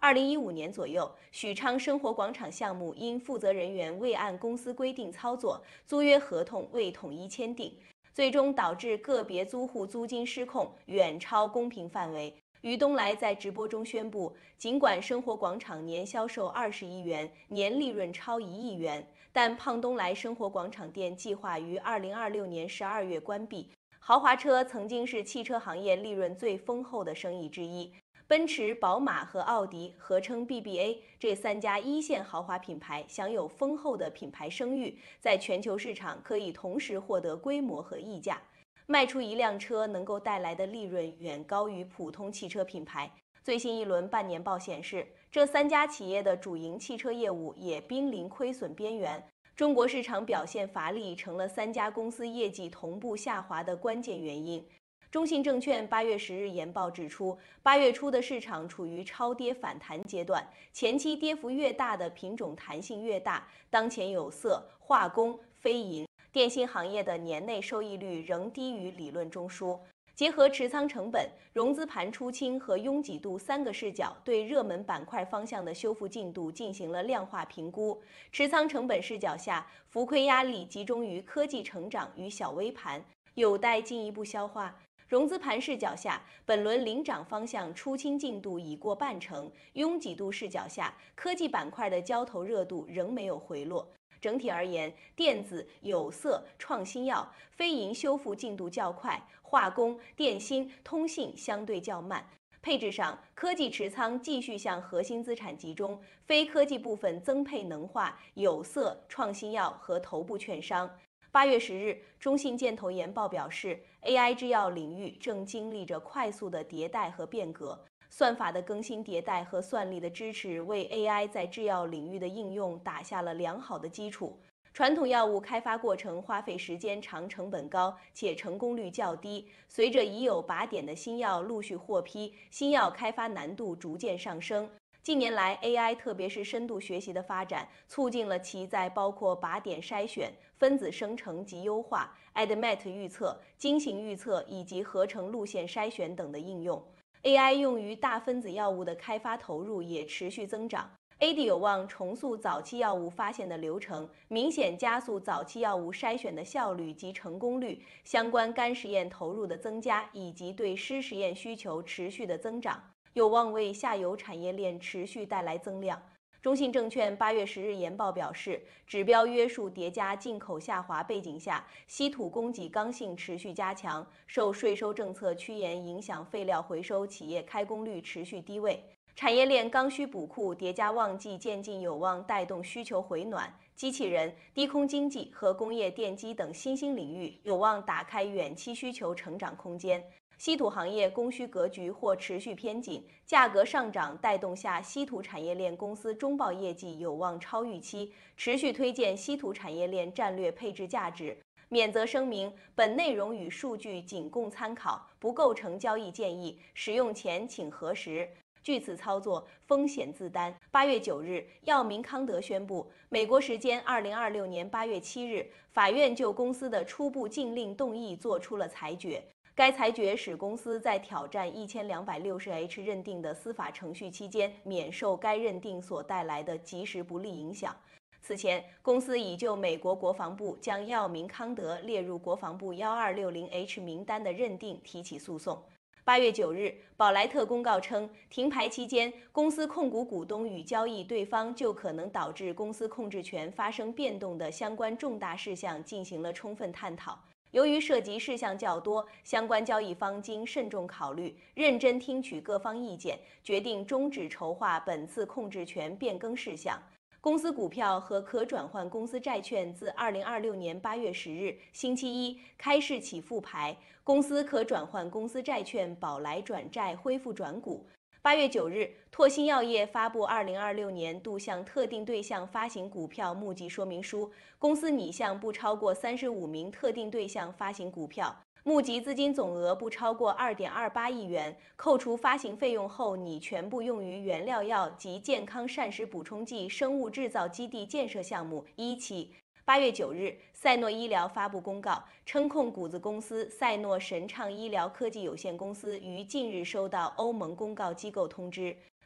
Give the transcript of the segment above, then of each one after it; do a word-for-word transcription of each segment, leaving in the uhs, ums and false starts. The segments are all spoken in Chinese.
二零一五年左右，许昌生活广场项目因负责人员未按公司规定操作，租约合同未统一签订，最终导致个别租户租金失控，远超公平范围。于东来在直播中宣布，尽管生活广场年销售二十亿元，年利润超一亿元，但胖东来生活广场店计划于二零二六年十二月关闭。豪华车曾经是汽车行业利润最丰厚的生意之一。奔驰、宝马和奥迪合称 B B A， 这三家一线豪华品牌享有丰厚的品牌声誉，在全球市场可以同时获得规模和溢价。卖出一辆车能够带来的利润远高于普通汽车品牌。最新一轮半年报显示，这三家企业的主营汽车业务也濒临亏损边缘。中国市场表现乏力，成了三家公司业绩同步下滑的关键原因。中信证券八月十日研报指出，八月初的市场处于超跌反弹阶段，前期跌幅越大的品种弹性越大。当前有色、化工、非银、电信行业的年内收益率仍低于理论中枢。结合持仓成本、融资盘出清和拥挤度三个视角，对热门板块方向的修复进度进行了量化评估。持仓成本视角下，浮亏压力集中于科技成长与小微盘，有待进一步消化。融资盘视角下，本轮领涨方向出清进度已过半成；拥挤度视角下，科技板块的交投热度仍没有回落。整体而言，电子、有色、创新药、非银修复进度较快，化工、电芯、通信相对较慢。配置上，科技持仓继续向核心资产集中，非科技部分增配能化、有色、创新药和头部券商。八月十日，中信建投研报表示 ，A I 制药领域正经历着快速的迭代和变革，算法的更新迭代和算力的支持为 A I 在制药领域的应用打下了良好的基础。传统药物开发过程花费时间长、成本高，且成功率较低。随着已有靶点的新药陆续获批，新药开发难度逐渐上升。近年来 ，A I 特别是深度学习的发展，促进了其在包括靶点筛选、分子生成及优化、A D M E T 预测、精行预测以及合成路线筛选等的应用。A I 用于大分子药物的开发投入也持续增长。A D 有望重塑早期药物发现的流程，明显加速早期药物筛选的效率及成功率。相关干实验投入的增加，以及对湿实验需求持续的增长，有望为下游产业链持续带来增量。中信证券八月十日研报表示，指标约束叠加进口下滑背景下，稀土供给刚性持续加强，受税收政策趋严影响，废料回收企业开工率持续低位。产业链刚需补库叠加旺季渐进，有望带动需求回暖。机器人、低空经济和工业电机等新兴领域有望打开远期需求成长空间。稀土行业供需格局或持续偏紧，价格上涨带动下，稀土产业链公司中报业绩有望超预期，持续推荐稀土产业链战略配置价值。免责声明：本内容与数据仅供参考，不构成交易建议，使用前请核实。据此操作，风险自担。八月九日，药明康德宣布，美国时间二零二六年八月七日，法院就公司的初步禁令动议作出了裁决。该裁决使公司在挑战一千两百六十 H 认定的司法程序期间，免受该认定所带来的即时不利影响。此前，公司已就美国国防部将药明康德列入国防部一二六零 H 名单的认定提起诉讼。八月九日，宝莱特公告称，停牌期间，公司控股股东与交易对方就可能导致公司控制权发生变动的相关重大事项进行了充分探讨。由于涉及事项较多，相关交易方经慎重考虑，认真听取各方意见，决定终止筹划本次控制权变更事项。公司股票和可转换公司债券自二零二六年八月十日星期一开市起复牌，公司可转换公司债券宝来转债恢复转股。八月九日，拓新药业发布二零二六年度向特定对象发行股票募集说明书，公司拟向不超过三十五名特定对象发行股票。募集资金总额不超过二点二八亿元，扣除发行费用后，拟全部用于原料药及健康膳食补充剂生物制造基地建设项目一期。八月九日，赛诺医疗发布公告，称控股子公司赛诺神畅医疗科技有限公司于近日收到欧盟公告机构通知。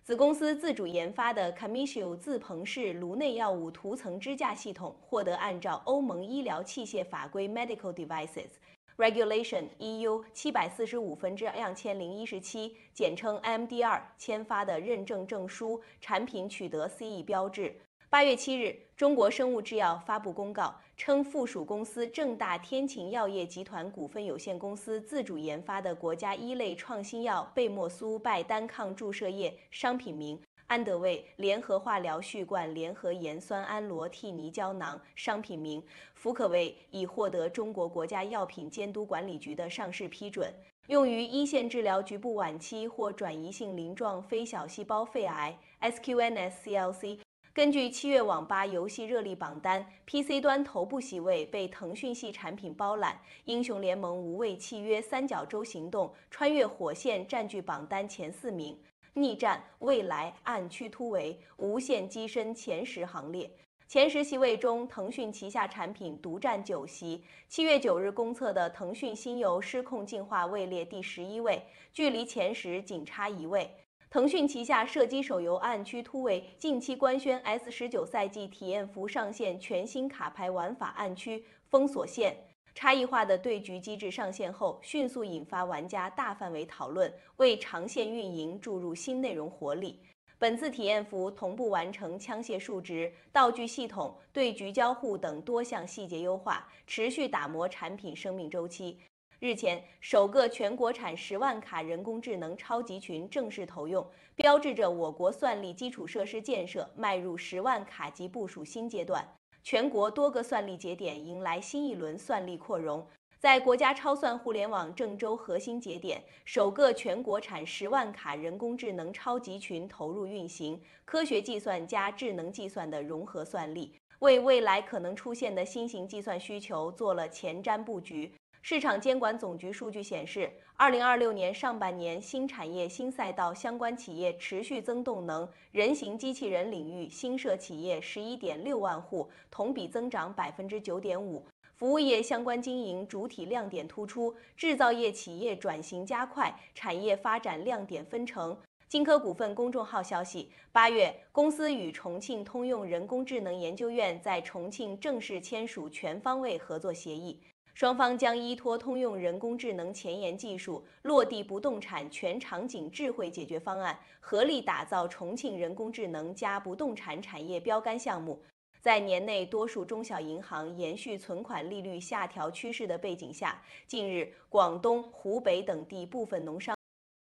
子公司自主研发的 Camissio 自膨式颅内药物涂层支架系统获得按照欧盟医疗器械法规 Medical Devices Regulation E U 七百四十五分之两千零一十七，简称 M D R 签发的认证证书，产品取得 C E 标志。八月七日，中国生物制药发布公告称，附属公司正大天晴药业集团股份有限公司自主研发的国家一类创新药贝莫苏拜单抗注射液商品名安德卫联合化疗续罐联合盐酸氨罗替尼胶囊商品名福可卫已获得中国国家药品监督管理局的上市批准，用于一线治疗局部晚期或转移性鳞状非小细胞肺癌 S Q N S C L C。根据七月网吧游戏热力榜单 ，P C 端头部席位被腾讯系产品包揽，《英雄联盟无畏契约：三角洲行动》穿越火线占据榜单前四名，逆战、未来、暗区突围、无限跻身前十行列。前十席位中，腾讯旗下产品独占九席。七月九日公测的腾讯新游失控进化位列第十一位，距离前十仅差一位。腾讯旗下射击手游《暗区突围》近期官宣 S 十九 赛季体验服上线全新卡牌玩法暗区封锁线，差异化的对局机制上线后，迅速引发玩家大范围讨论，为长线运营注入新内容活力。本次体验服同步完成枪械数值、道具系统、对局交互等多项细节优化，持续打磨产品生命周期。日前，首个全国产十万卡人工智能超级群正式投用，标志着我国算力基础设施建设迈入十万卡级部署新阶段。全国多个算力节点迎来新一轮算力扩容。在国家超算互联网郑州核心节点，首个全国产十万卡人工智能超级群投入运行，科学计算加智能计算的融合算力，为未来可能出现的新型计算需求做了前瞻布局。市场监管总局数据显示，二零二六年上半年新产业新赛道相关企业持续增动能，人形机器人领域新设企业十一点六万户，同比增长百分之九点五。服务业相关经营主体亮点突出，制造业企业转型加快，产业发展亮点纷呈。金科股份公众号消息，八月，公司与重庆通用人工智能研究院在重庆正式签署全方位合作协议。双方将依托通用人工智能前沿技术，落地不动产全场景智慧解决方案，合力打造重庆人工智能加不动产产业标杆项目。在年内多数中小银行延续存款利率下调趋势的背景下，近日广东、湖北等地部分农商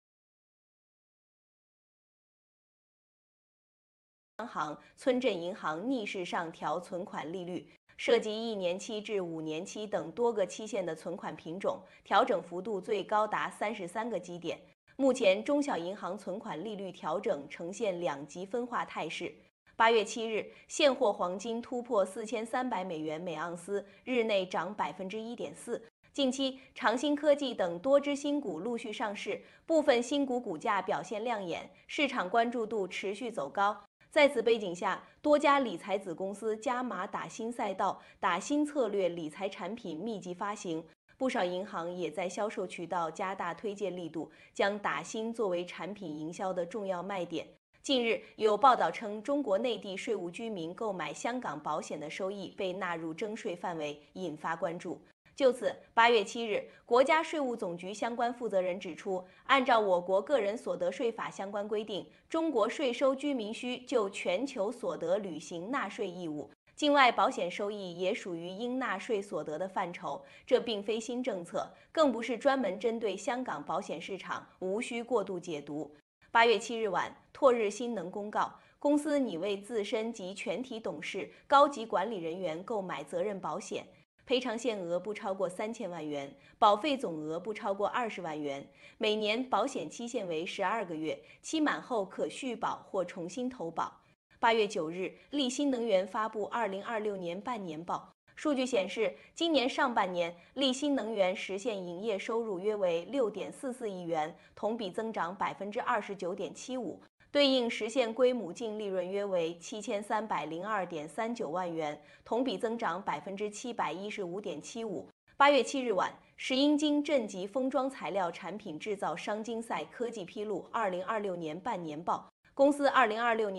行、村镇银行逆势上调存款利率。涉及一年期至五年期等多个期限的存款品种，调整幅度最高达三十三个基点。目前，中小银行存款利率调整呈现两极分化态势。八月七日，现货黄金突破四千三百美元每盎司，日内涨百分之一点四。近期，长兴科技等多只新股陆续上市，部分新股股价表现亮眼，市场关注度持续走高。在此背景下，多家理财子公司加码打新赛道、打新策略理财产品密集发行，不少银行也在销售渠道加大推荐力度，将打新作为产品营销的重要卖点。近日有报道称，中国内地税务居民购买香港保险的收益被纳入征税范围，引发关注。就此，八月七日，国家税务总局相关负责人指出，按照我国个人所得税法相关规定，中国税收居民需就全球所得履行纳税义务，境外保险收益也属于应纳税所得的范畴。这并非新政策，更不是专门针对香港保险市场，无需过度解读。八月七日晚，拓日新能公告，公司拟为自身及全体董事、高级管理人员购买责任保险。赔偿限额不超过三千万元，保费总额不超过二十万元，每年保险期限为十二个月，期满后可续保或重新投保。八月九日，力新能源发布二零二六年半年报，数据显示，今年上半年，力新能源实现营业收入约为六点四四亿元，同比增长百分之二十九点七五。对应实现归母净利润约为七千三百零二点三九万元，同比增长百分之七百一十五点七五。八月七日晚，石英金正极封装材料产品制造商金赛科技披露二零二六年半年报， 公司二零二六年